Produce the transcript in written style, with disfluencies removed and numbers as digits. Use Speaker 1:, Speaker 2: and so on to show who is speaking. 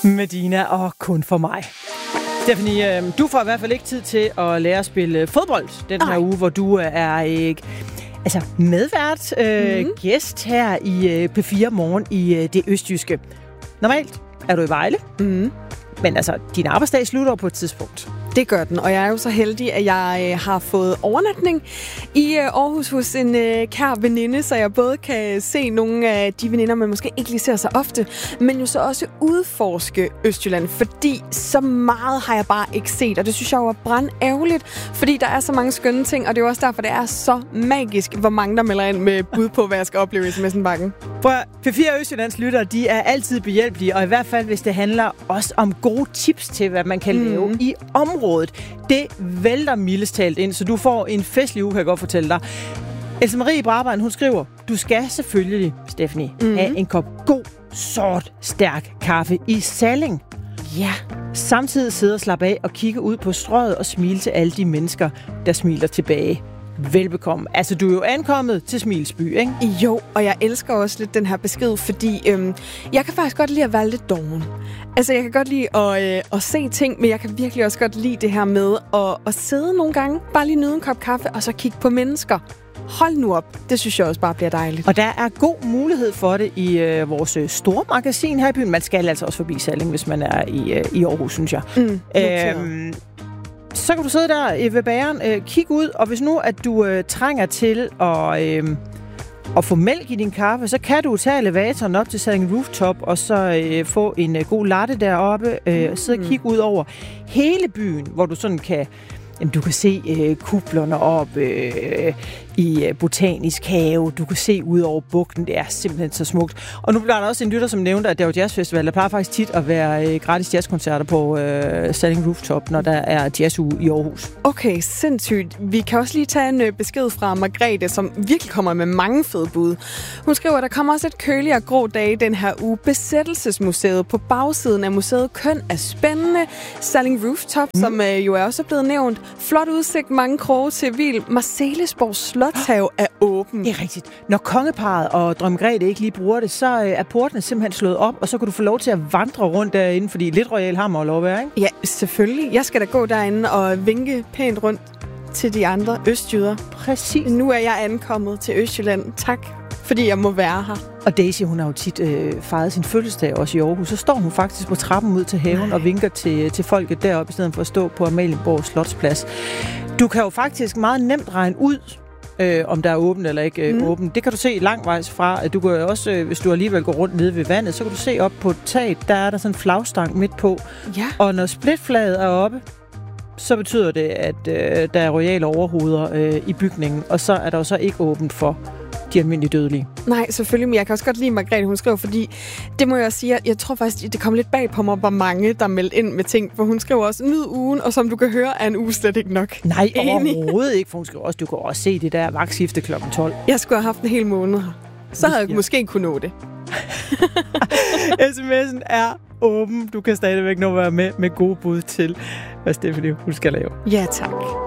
Speaker 1: Medina og kun for mig. Stephanie, du får i hvert fald ikke tid til at lære at spille fodbold den her uge, hvor du er medvært, gæst her i P4 Morgen i det østjyske. Normalt er du i Vejle, men altså, din arbejdsdag slutter på et tidspunkt.
Speaker 2: Det gør den, og jeg er jo så heldig, at jeg har fået overnatning i Aarhus hos en kær veninde, så jeg både kan se nogle af de veninder, man måske ikke lige ser så ofte, men jo så også udforske Østjylland, fordi så meget har jeg bare ikke set, og det synes jeg jo er brandærgerligt, fordi der er så mange skønne ting, og det er jo også derfor, det er så magisk, hvor mange der melder ind med bud på, hvad jeg skal opleve i sms'en-bakken.
Speaker 1: P4 Østjyllands lyttere, de er altid behjælpelige, og i hvert fald, hvis det handler også om gode tips til, hvad man kan lave i området. Det vælter mildest talt ind, så du får en festlig uge, kan jeg godt fortælle dig. Else Marie Brabrand, hun skriver, du skal selvfølgelig, Stephanie, have en kop god, sort, stærk kaffe i Salling. Ja. Samtidig sidde og slappe af og kigge ud på strøget og smile til alle de mennesker, der smiler tilbage. Velbekomme. Altså, du er jo ankommet til Smilsby, ikke?
Speaker 2: Jo, og jeg elsker også lidt den her besked, fordi jeg kan faktisk godt lide at være lidt doven. Altså, jeg kan godt lide at se ting, men jeg kan virkelig også godt lide det her med at sidde nogle gange, bare lige nyde en kop kaffe, og så kigge på mennesker. Hold nu op. Det synes jeg også bare bliver dejligt.
Speaker 1: Og der er god mulighed for det i vores store magasin her i byen. Man skal altså også forbi Salling, hvis man er i Aarhus, synes jeg. Så kan du sidde der ved bageren, kigge ud, og hvis nu, at du trænger til at få mælk i din kaffe, så kan du tage elevatoren op til Salling Rooftop, og så få en god latte deroppe, og sidde og kigge ud over hele byen, hvor du sådan kan... Jamen, du kan se kuplerne op i Botanisk Have. Du kan se ud over bugten. Det er simpelthen så smukt. Og nu bliver der også en lytter, som nævnte, at der er jo jazzfestival. Der plejer faktisk tit at være gratis jazzkoncerter på Salling Rooftop, når der er jazzuge i Aarhus.
Speaker 2: Okay, sindssygt. Vi kan også lige tage en besked fra Margrethe, som virkelig kommer med mange fede bud. Hun skriver, at der kommer også et køligere grå dag den her uge. Besættelsesmuseet på bagsiden af museet Køn er spændende. Salling Rooftop, som jo er også blevet nævnt. Flot udsigt, mange kroge til Vild. Marselisborg Slotshave er åben.
Speaker 1: Det er rigtigt. Når kongeparret og Dronning Margrethe ikke lige bruger det, så er portene simpelthen slået op, og så kan du få lov til at vandre rundt derinde, fordi lidt royal har man jo lov at være, ikke?
Speaker 2: Ja, selvfølgelig. Jeg skal da gå derinde og vinke pænt rundt til de andre østjyder.
Speaker 1: Præcis.
Speaker 2: Nu er jeg ankommet til Østjylland. Tak, fordi jeg må være her.
Speaker 1: Og Daisy, hun har jo tit fejret sin fødselsdag også i Aarhus. Så står hun faktisk på trappen ud til haven og vinker til folket deroppe, i stedet for at stå på Amalienborg Slotsplads. Du kan jo faktisk meget nemt regne ud, om der er åbent eller ikke åbent. Det kan du se langvejs fra. Du kan også, hvis du alligevel går rundt nede ved vandet, så kan du se op på taget, der er der sådan en flagstang midt på.
Speaker 2: Ja.
Speaker 1: Og når splitflaget er oppe, så betyder det, at der er royale overhoveder i bygningen, og så er der jo så ikke åbent for de almindelige dødelige.
Speaker 2: Nej, selvfølgelig, men jeg kan også godt lide Margrethe, hun skriver, fordi det må jeg også sige, jeg tror faktisk, det kom lidt bag på mig, hvor mange, der meldte ind med ting, for hun skriver også, nyd ugen, og som du kan høre, er en uge slet ikke nok.
Speaker 1: Nej, overhovedet ikke, for hun skriver også, du kan også se det der vagtskifte kl. 12.
Speaker 2: Jeg skulle have haft en hel måned her. Så havde jeg måske kunne nå det.
Speaker 1: SMS'en er åben. Du kan stadigvæk nå være med gode bud til, hvad Stephanie, hun skal lave.
Speaker 2: Ja, tak.